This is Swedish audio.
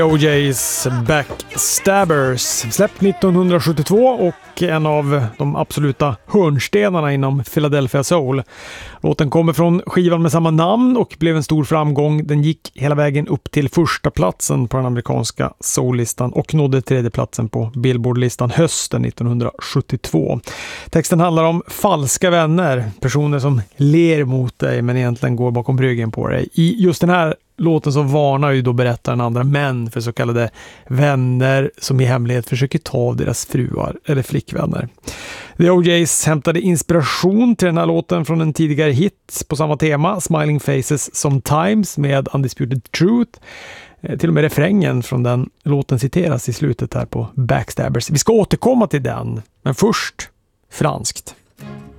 OJ's Backstabbers, släppt 1972 och en av de absoluta hörnstenarna inom Philadelphia Soul. Låten kommer från skivan med samma namn och blev en stor framgång. Den gick hela vägen upp till första platsen på den amerikanska soullistan och nådde tredje platsen på Billboard-listan hösten 1972. Texten handlar om falska vänner, personer som ler mot dig men egentligen går bakom ryggen på dig. I just den här låten så varnar ju då berättaren andra män för så kallade vänner som i hemlighet försöker ta deras fruar eller flickvänner. The OJs hämtade inspiration till den här låten från en tidigare hit på samma tema, Smiling Faces Sometimes med Undisputed Truth. Till och med refrängen från den låten citeras i slutet här på Backstabbers. Vi ska återkomma till den, men först franskt.